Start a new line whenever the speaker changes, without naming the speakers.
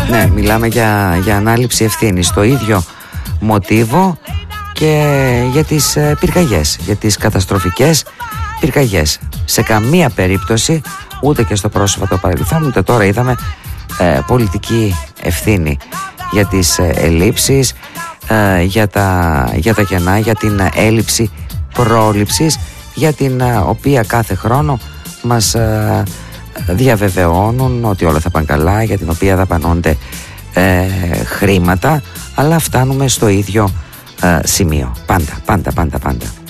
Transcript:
Ναι, μιλάμε για ανάληψη ευθύνης. Το ίδιο μοτίβο και για τις πυρκαγιές, για τις καταστροφικές πυρκαγιές. Σε καμία περίπτωση, ούτε και στο πρόσφατο παρελθόν, ούτε τώρα είδαμε πολιτική ευθύνη για τις ελλείψεις, για τα κενά, για την έλλειψη πρόληψης, για την οποία κάθε χρόνο μας διαβεβαιώνουν ότι όλα θα πάνε καλά, για την οποία δαπανώνται χρήματα, αλλά φτάνουμε στο ίδιο σημείο. Πάντα.